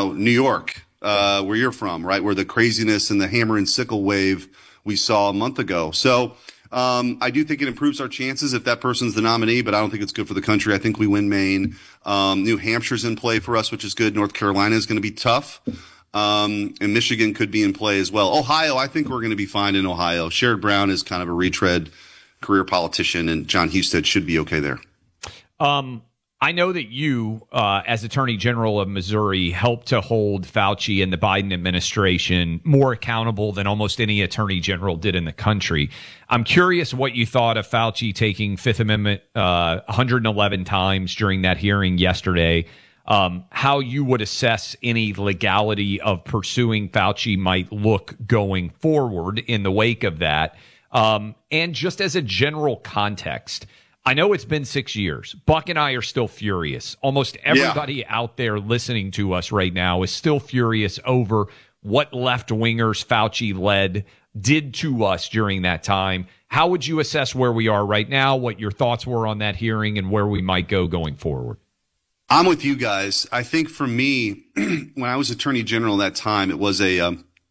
New York, where you're from, right? Where the craziness and the hammer and sickle wave we saw a month ago. So I do think it improves our chances if that person's the nominee, but I don't think it's good for the country. I think we win Maine. New Hampshire's in play for us, which is good. North Carolina is going to be tough. And Michigan could be in play as well. Ohio, I think we're going to be fine in Ohio. Sherrod Brown is kind of a retread career politician, and John Husted should be okay there. I know that you, as Attorney General of Missouri, helped to hold Fauci and the Biden administration more accountable than almost any attorney general did in the country. I'm curious what you thought of Fauci taking Fifth Amendment 111 times during that hearing yesterday, how you would assess any legality of pursuing Fauci might look going forward in the wake of that, and just as a general context. I know it's been 6 years. Buck and I are still furious. Almost everybody out there listening to us right now is still furious over what left-wingers Fauci led did to us during that time. How would you assess where we are right now, what your thoughts were on that hearing, and where we might go going forward? I'm with you guys. I think for me, when I was Attorney General that time, it was it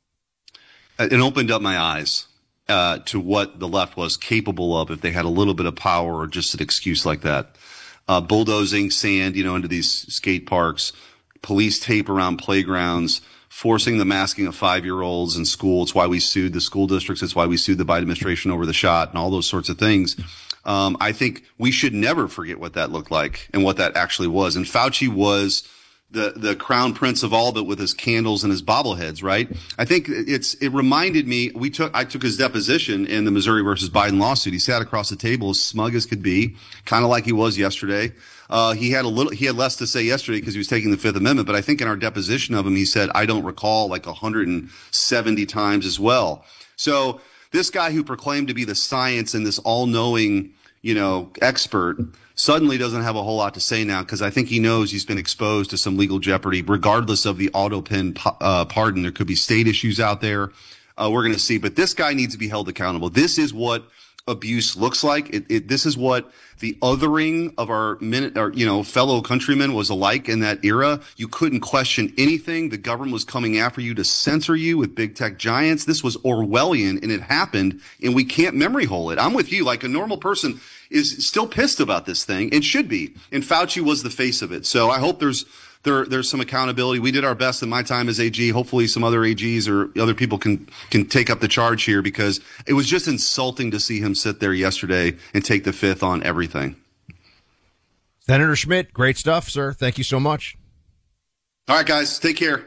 opened up my eyes to what the left was capable of if they had a little bit of power or just an excuse like that. Bulldozing sand, into these skate parks, police tape around playgrounds, forcing the masking of 5-year-olds in school. It's why we sued the school districts. It's why we sued the Biden administration over the shot and all those sorts of things. I think we should never forget what that looked like and what that actually was. And Fauci was the crown prince of all of it with his candles and his bobbleheads, right? I think it reminded me, I took his deposition in the Missouri versus Biden lawsuit. He sat across the table as smug as could be, kind of like he was yesterday. He had less to say yesterday because he was taking the Fifth Amendment, but I think in our deposition of him, he said, I don't recall, like 170 times as well. So this guy who proclaimed to be the science and this all-knowing, expert suddenly doesn't have a whole lot to say now because I think he knows he's been exposed to some legal jeopardy, regardless of the auto pen pardon. There could be state issues out there. We're going to see, but this guy needs to be held accountable. This is what abuse looks like. This is what the othering of our fellow countrymen was alike in that era. You couldn't question anything. The government was coming after you to censor you with big tech giants. This was Orwellian, and it happened, and we can't memory hole it. I'm with you. Like, a normal person is still pissed about this thing and should be. And Fauci was the face of it. So I hope there's some accountability. We did our best in my time as AG. Hopefully some other AGs or other people can take up the charge here, because it was just insulting to see him sit there yesterday and take the fifth on everything. Senator Schmidt, great stuff, sir. Thank you so much. All right, guys, take care.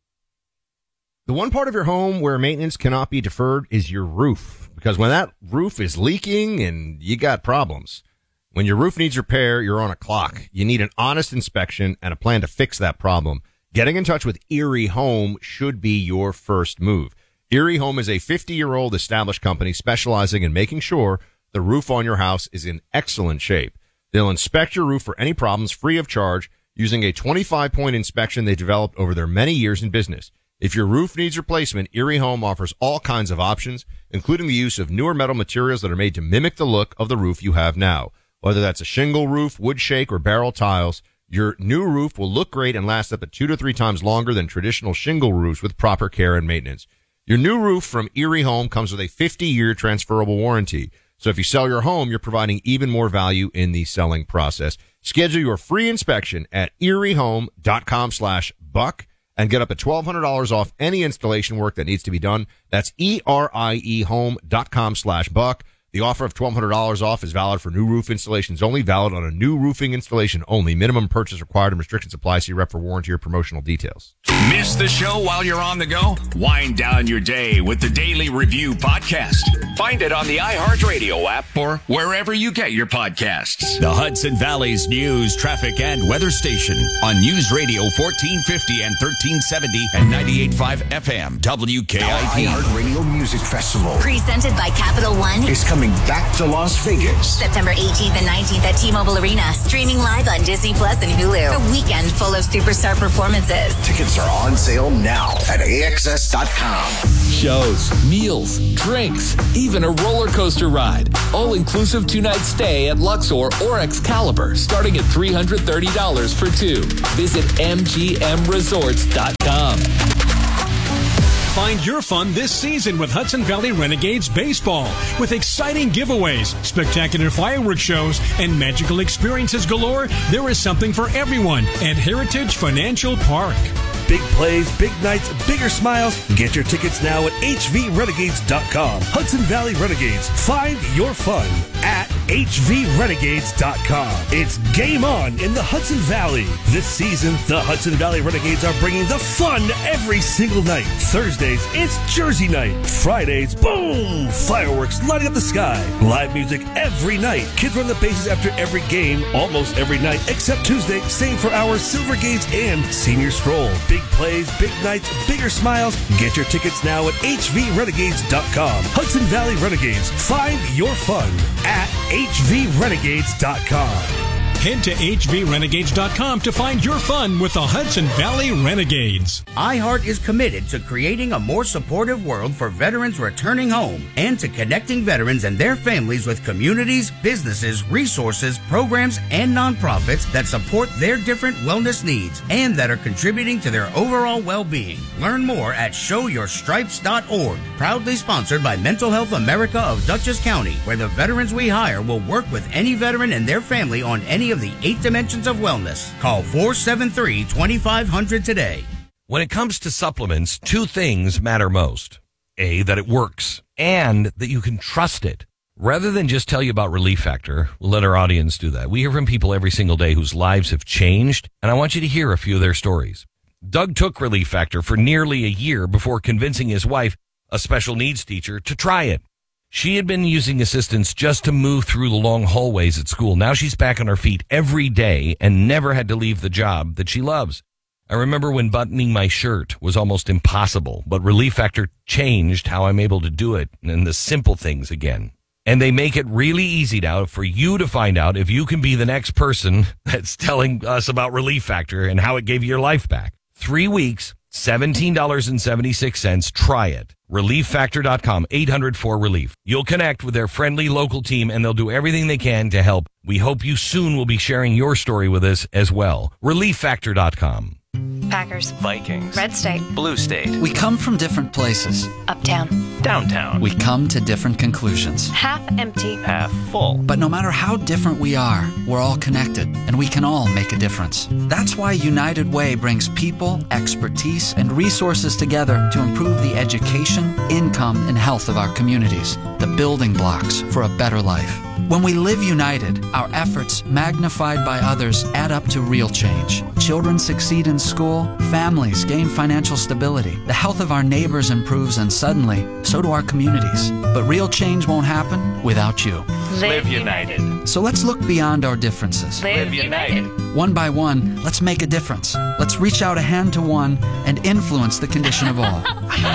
The one part of your home where maintenance cannot be deferred is your roof, because when that roof is leaking and you got problems, when your roof needs repair, you're on a clock. You need an honest inspection and a plan to fix that problem. Getting in touch with Erie Home should be your first move. Erie Home is a 50-year-old established company specializing in making sure the roof on your house is in excellent shape. They'll inspect your roof for any problems free of charge using a 25-point inspection they developed over their many years in business. If your roof needs replacement, Erie Home offers all kinds of options, including the use of newer metal materials that are made to mimic the look of the roof you have now. Whether that's a shingle roof, wood shake, or barrel tiles, your new roof will look great and last up to 2 to 3 times longer than traditional shingle roofs with proper care and maintenance. Your new roof from Erie Home comes with a 50-year transferable warranty. So if you sell your home, you're providing even more value in the selling process. Schedule your free inspection at eriehome.com/buck and get up to $1,200 off any installation work that needs to be done. That's eriehome.com/buck. The offer of $1,200 off is valid for new roof installations only, valid on a new roofing installation only. Minimum purchase required and restrictions apply. See rep for warranty or promotional details. Miss the show while you're on the go? Wind down your day with the Daily Review podcast. Find it on the iHeartRadio app or wherever you get your podcasts. The Hudson Valley's news, traffic, and weather station on News Radio 1450 and 1370 and 98.5 FM WKIP. iHeartRadio Music Festival, presented by Capital One, is coming back to Las Vegas. September 18th and 19th at T-Mobile Arena. Streaming live on Disney Plus and Hulu. A weekend full of superstar performances. Tickets are on sale now at AXS.com. Shows, meals, drinks, even a roller coaster ride. All inclusive 2-night stay at Luxor or Excalibur, starting at $330 for two. Visit MGMResorts.com. HudsonValley.com. Find your fun this season with Hudson Valley Renegades Baseball. With exciting giveaways, spectacular fireworks shows, and magical experiences galore, there is something for everyone at Heritage Financial Park. Big plays, big nights, bigger smiles. Get your tickets now at hvrenegades.com. Hudson Valley Renegades. Find your fun at hvrenegades.com. It's game on in the Hudson Valley. This season, the Hudson Valley Renegades are bringing the fun every single night. Thursdays, it's Jersey night. Fridays, boom! Fireworks lighting up the sky. Live music every night. Kids run the bases after every game, almost every night, except Tuesday, same for our Silver Gates and Senior Stroll. Big plays, big nights, bigger smiles. Get your tickets now at hvrenegades.com. Hudson Valley Renegades. Find your fun at hvrenegades.com. Head to hvrenegades.com to find your fun with the Hudson Valley Renegades. iHeart is committed to creating a more supportive world for veterans returning home and to connecting veterans and their families with communities, businesses, resources, programs, and nonprofits that support their different wellness needs and that are contributing to their overall well-being. Learn more at showyourstripes.org. Proudly sponsored by Mental Health America of Dutchess County, where the veterans we hire will work with any veteran and their family on any of the 8 dimensions of wellness. Call 473-2500 today. When it comes to supplements, 2 things matter most. A, that it works, and that you can trust it. Rather than just tell you about Relief Factor, we'll let our audience do that. We hear from people every single day whose lives have changed, and I want you to hear a few of their stories. Doug took Relief Factor for nearly a year before convincing his wife, a special needs teacher, to try it. She had been using assistance just to move through the long hallways at school. Now she's back on her feet every day and never had to leave the job that she loves. I remember when buttoning my shirt was almost impossible, but Relief Factor changed how I'm able to do it and the simple things again. And they make it really easy now for you to find out if you can be the next person that's telling us about Relief Factor and how it gave you your life back. 3 weeks, $17.76. Try it. ReliefFactor.com, 800-4RELIEF. You'll connect with their friendly local team, and they'll do everything they can to help. We hope you soon will be sharing your story with us as well. ReliefFactor.com. Packers, Vikings, Red State, Blue State. We come from different places. Uptown, Downtown. We come to different conclusions. half empty, Half full. But no matter how different we are, we're all connected, and we can all make a difference. That's why United Way brings people, expertise, and resources together to improve the education, income, and health of our communities, the building blocks for a better life. When we live united, our efforts, magnified by others, add up to real change. Children succeed in school, families gain financial stability, the health of our neighbors improves, and suddenly, so do our communities. But real change won't happen without you. Live united. So let's look beyond our differences. Live united. One by one, let's make a difference. Let's reach out a hand to one and influence the condition of all.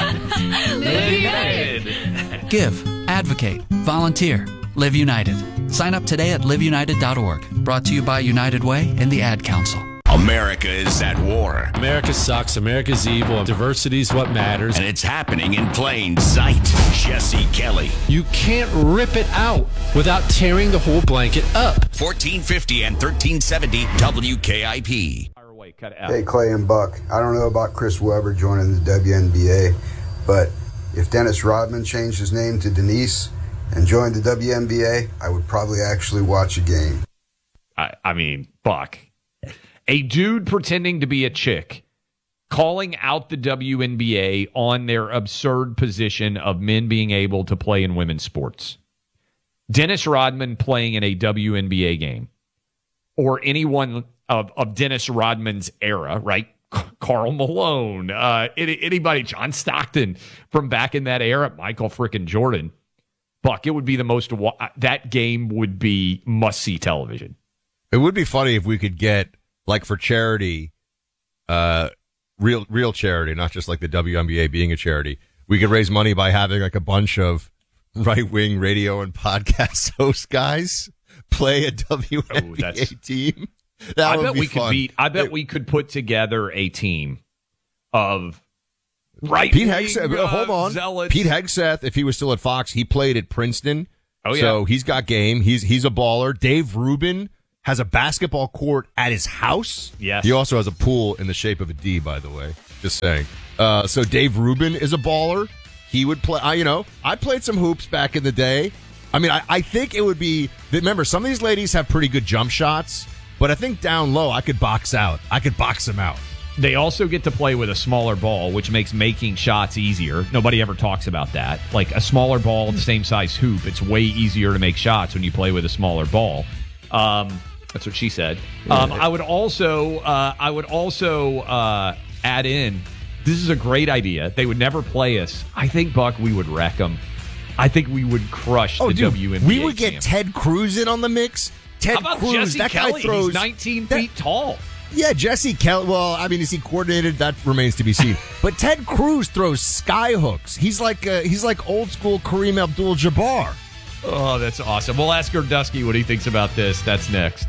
Live united. Give, advocate, volunteer. Live United. Sign up today at liveunited.org. Brought to you by United Way and the Ad Council. America is at war. America sucks. America's evil. Diversity is what matters. And it's happening in plain sight. Jesse Kelly. You can't rip it out without tearing the whole blanket up. 1450 and 1370 WKIP. Hey, Clay and Buck. I don't know about Chris Webber joining the WNBA, but if Dennis Rodman changed his name to Denise and joined the WNBA, I would probably actually watch a game. I mean, Buck, a dude pretending to be a chick, calling out the WNBA on their absurd position of men being able to play in women's sports. Dennis Rodman playing in a WNBA game, or anyone of Dennis Rodman's era, right? Karl Malone, anybody, John Stockton from back in that era, Michael frickin' Jordan. Buck, it would be the most, that game would be must-see television. It would be funny if we could get, like, for charity, real charity, not just like the WNBA being a charity. We could raise money by having, like, a bunch of-wing radio and podcast host guys play a WNBA team. That would be fun. I bet we could put together a team of Pete Hegseth, hold on. Zealots. Pete Hegseth, if he was still at Fox, he played at Princeton. Oh, yeah. So he's got game. He's a baller. Dave Rubin has a basketball court at his house. Yes. He also has a pool in the shape of a D, by the way. Just saying. So Dave Rubin is a baller. He would play. I played some hoops back in the day. I mean, I think it would be. Remember, some of these ladies have pretty good jump shots, but I think down low I could box out. I could box them out. They also get to play with a smaller ball, which makes making shots easier. Nobody ever talks about that. Like a smaller ball, the same size hoop, it's way easier to make shots when you play with a smaller ball. That's what she said. I would also add in, this is a great idea. They would never play us. I think, Buck, we would wreck them. I think we would crush the WNBA. We would get champ. Ted Cruz in on the mix. Ted How about Cruz, Jesse that Kelly? guy throws He's 19 feet tall. Yeah, Jesse Kelly. Well, I mean, is he coordinated? That remains to be seen. But Ted Cruz throws sky hooks. He's like old school Kareem Abdul-Jabbar. Oh, that's awesome. We'll ask Gurdusky what he thinks about this. That's next.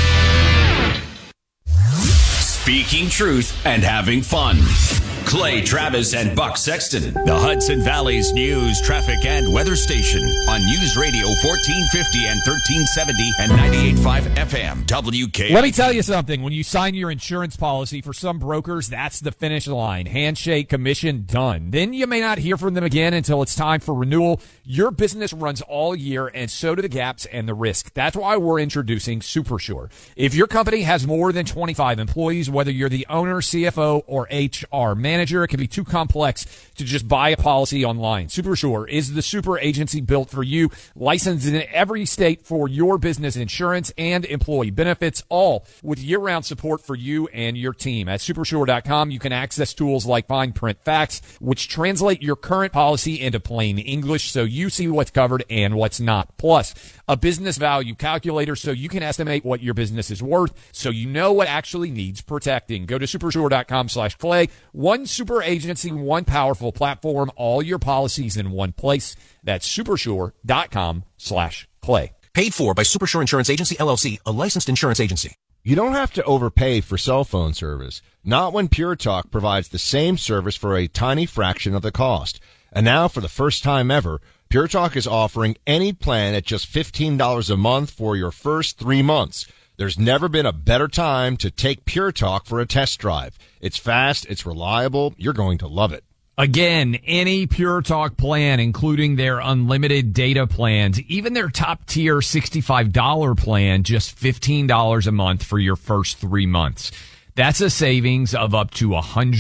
Speaking truth and having fun. Clay Travis and Buck Sexton. The Hudson Valley's news, traffic, and weather station on News Radio 1450 and 1370 and 98.5 FM WK. Let me tell you something. When you sign your insurance policy, for some brokers, that's the finish line. Handshake, commission, done. Then you may not hear from them again until it's time for renewal. Your business runs all year, and so do the gaps and the risk. That's why we're introducing SuperSure. If your company has more than 25 employees, whether you're the owner, CFO, or HR manager, it can be too complex to just buy a policy online. SuperSure is the super agency built for you, licensed in every state for your business insurance and employee benefits, all with year-round support for you and your team. At supersure.com, you can access tools like fine print facts, which translate your current policy into plain English so you see what's covered and what's not. Plus, a business value calculator so you can estimate what your business is worth so you know what actually needs protecting. Go to supersure.com/Clay. One super agency, one powerful platform, all your policies in one place. That's supersure.com/Clay. Paid for by Supersure Insurance Agency, LLC, a licensed insurance agency. You don't have to overpay for cell phone service. Not when Pure Talk provides the same service for a tiny fraction of the cost. And now, for the first time ever, Pure Talk is offering any plan at just $15 a month for your first 3 months. There's never been a better time to take Pure Talk for a test drive. It's fast, it's reliable, you're going to love it. Again, any Pure Talk plan, including their unlimited data plans, even their top tier $65 plan, just $15 a month for your first 3 months. That's a savings of up to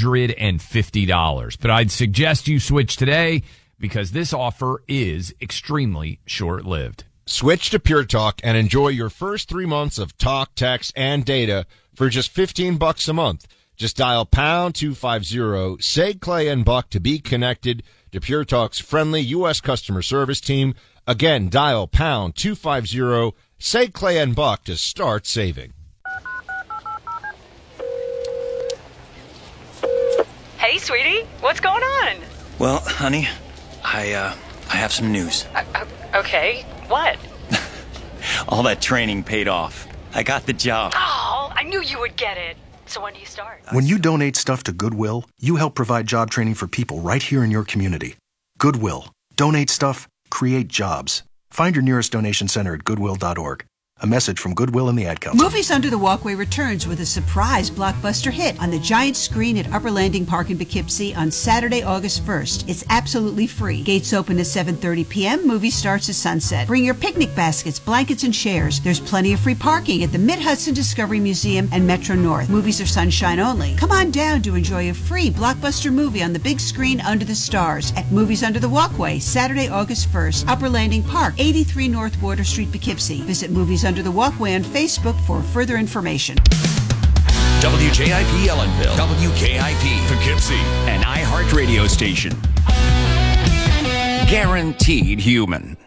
$150. But I'd suggest you switch today because this offer is extremely short-lived. Switch to Pure Talk and enjoy your first 3 months of talk, text, and data for just $15 a month. Just dial pound 250, say Clay and Buck to be connected to Pure Talk's friendly U.S. customer service team. Again, dial pound 250, say Clay and Buck to start saving. Hey, sweetie, what's going on? Well, honey, I have some news. Okay, what? All that training paid off. I got the job. Oh, I knew you would get it. So when do you start? When you donate stuff to Goodwill, you help provide job training for people right here in your community. Goodwill. Donate stuff, create jobs. Find your nearest donation center at goodwill.org. A message from Goodwill and the Ad Council. Movies Under the Walkway returns with a surprise blockbuster hit on the giant screen at Upper Landing Park in Poughkeepsie on Saturday, August 1st. It's absolutely free. Gates open at 7:30 p.m. Movie starts at sunset. Bring your picnic baskets, blankets, and chairs. There's plenty of free parking at the Mid-Hudson Discovery Museum and Metro North. Movies are sunshine only. Come on down to enjoy a free blockbuster movie on the big screen under the stars at Movies Under the Walkway, Saturday, August 1st. Upper Landing Park, 83 North Water Street, Poughkeepsie. Visit Movies Under the Walkway on Facebook for further information. WJIP Ellenville, WKIP Poughkeepsie, an iHeart radio station. Guaranteed human.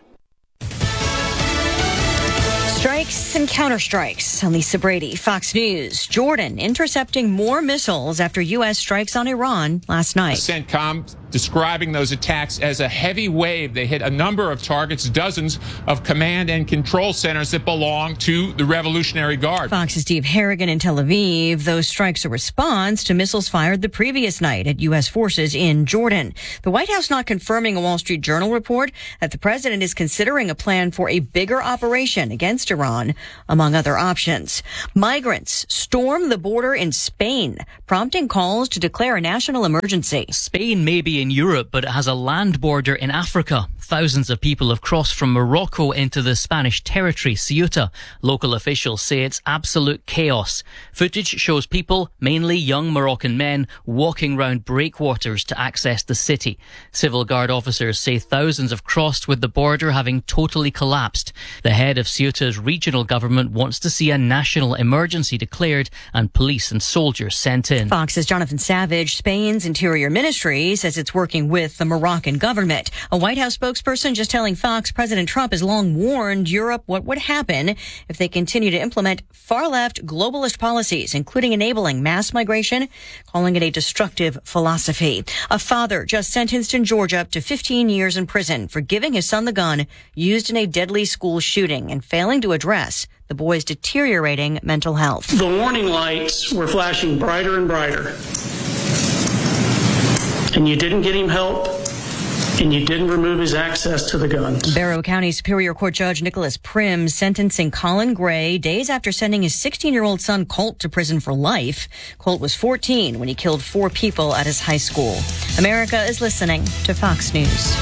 Strikes and counterstrikes. Lisa Brady, Fox News. Jordan intercepting more missiles after U.S. strikes on Iran last night. CENTCOM describing those attacks as a heavy wave. They hit a number of targets, dozens of command and control centers that belong to the Revolutionary Guard. Fox's Steve Harrigan in Tel Aviv. Those strikes a response to missiles fired the previous night at U.S. forces in Jordan. The White House not confirming a Wall Street Journal report that the president is considering a plan for a bigger operation against Iran Iran, among other options. Migrants storm the border in Spain, prompting calls to declare a national emergency. Spain may be in Europe, but it has a land border in Africa. Thousands of people have crossed from Morocco into the Spanish territory, Ceuta. Local officials say it's absolute chaos. Footage shows people, mainly young Moroccan men, walking round breakwaters to access the city. Civil Guard officers say thousands have crossed, with the border having totally collapsed. The head of Ceuta's regional government wants to see a national emergency declared and police and soldiers sent in. Fox's Jonathan Savage. Spain's Interior Ministry says it's working with the Moroccan government. A White House spokesperson just telling Fox President Trump has long warned Europe what would happen if they continue to implement far-left globalist policies, including enabling mass migration, calling it a destructive philosophy. A father just sentenced in Georgia to 15 years in prison for giving his son the gun used in a deadly school shooting and failing to address the boy's deteriorating mental health. The warning lights were flashing brighter and brighter. And you didn't get him help, and you didn't remove his access to the guns. Barrow County Superior Court Judge Nicholas Prim sentencing Colin Gray days after sending his 16-year-old son Colt to prison for life. Colt was 14 when he killed 4 people at his high school. America is listening to Fox News.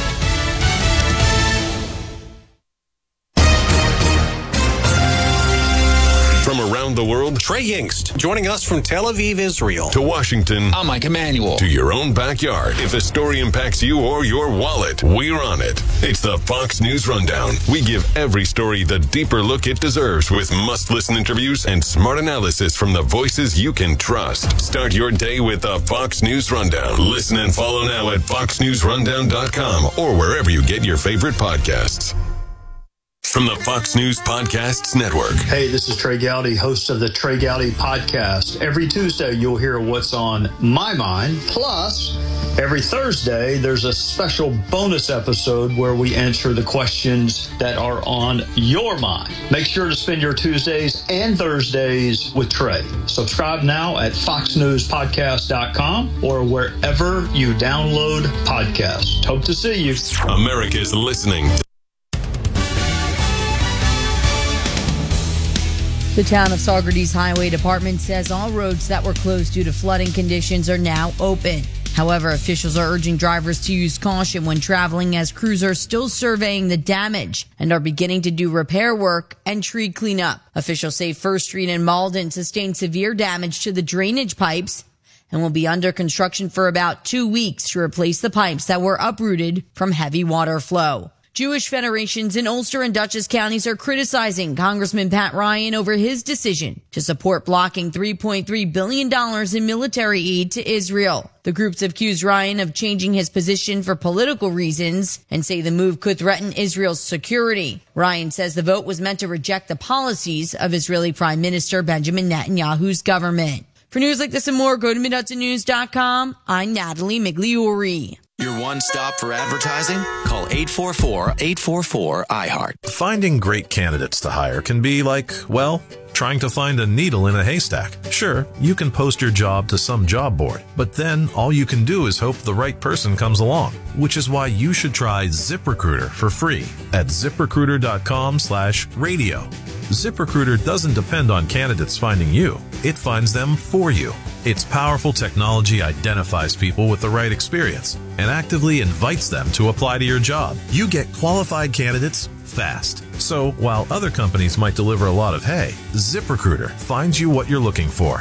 From around the world, Trey Yingst, joining us from Tel Aviv, Israel. To Washington. I'm Mike Emanuel. To your own backyard. If a story impacts you or your wallet, we're on it. It's the Fox News Rundown. We give every story the deeper look it deserves with must-listen interviews and smart analysis from the voices you can trust. Start your day with the Fox News Rundown. Listen and follow now at foxnewsrundown.com or wherever you get your favorite podcasts. From the Fox News Podcasts Network. Hey, this is Trey Gowdy, host of the Trey Gowdy Podcast. Every Tuesday, you'll hear what's on my mind. Plus, every Thursday, there's a special bonus episode where we answer the questions that are on your mind. Make sure to spend your Tuesdays and Thursdays with Trey. Subscribe now at foxnewspodcast.com or wherever you download podcasts. Hope to see you. America's listening. The town of Saugerties Highway Department says all roads that were closed due to flooding conditions are now open. However, officials are urging drivers to use caution when traveling as crews are still surveying the damage and are beginning to do repair work and tree cleanup. Officials say First Street in Malden sustained severe damage to the drainage pipes and will be under construction for about 2 weeks to replace the pipes that were uprooted from heavy water flow. Jewish federations in Ulster and Dutchess counties are criticizing Congressman Pat Ryan over his decision to support blocking $3.3 billion in military aid to Israel. The groups accuse Ryan of changing his position for political reasons and say the move could threaten Israel's security. Ryan says the vote was meant to reject the policies of Israeli Prime Minister Benjamin Netanyahu's government. For news like this and more, go to MidHudsonNews.com. I'm Natalie Migliori. Your one stop for advertising? Call 844-844-IHEART. Finding great candidates to hire can be like, well, trying to find a needle in a haystack. Sure, you can post your job to some job board, but then all you can do is hope the right person comes along, which is why you should try ZipRecruiter for free at ZipRecruiter.com/radio. ZipRecruiter doesn't depend on candidates finding you. It finds them for you. Its powerful technology identifies people with the right experience and actively invites them to apply to your job. You get qualified candidates fast. So while other companies might deliver a lot of hay, ZipRecruiter finds you what you're looking for.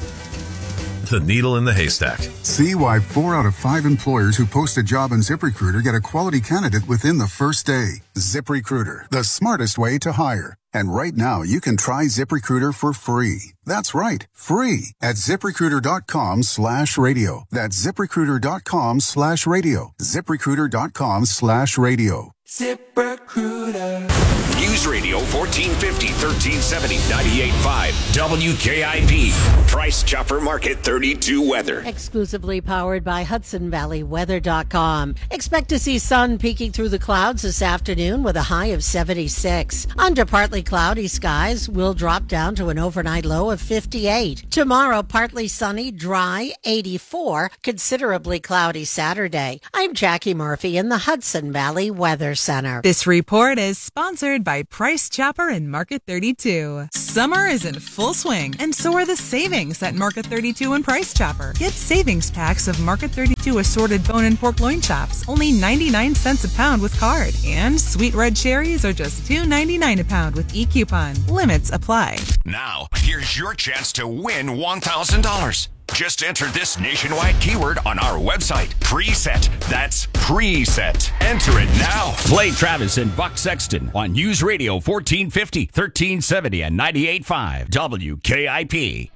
The needle in the haystack. See why 4 out of 5 employers who post a job on ZipRecruiter get a quality candidate within the first day. ZipRecruiter, the smartest way to hire. And right now, you can try ZipRecruiter for free. That's right, free at ZipRecruiter.com/radio. That's ZipRecruiter.com/radio. ZipRecruiter.com/radio. ZipRecruiter. News Radio 1450, 1370, 98.5. WKIP. Price Chopper Market 32 weather. Exclusively powered by HudsonValleyWeather.com. Expect to see sun peeking through the clouds this afternoon with a high of 76. Under partly cloudy skies, will drop down to an overnight low of 58. Tomorrow, partly sunny, dry, 84. Considerably cloudy Saturday. I'm Jackie Murphy in the Hudson Valley Weather Center. This report is sponsored by Price Chopper and Market 32. Summer is in full swing, and so are the savings at Market 32 and Price Chopper. Get savings packs of Market 32 assorted bone and pork loin chops, only 99 cents a pound with card. And sweet red cherries are just $2.99 a pound with e-coupon. Limits apply. Now, here's your chance to win $1,000. Just enter this nationwide keyword on our website. Preset. That's preset. Enter it now. Play Travis and Buck Sexton on News Radio 1450, 1370, and 98.5 WKIP.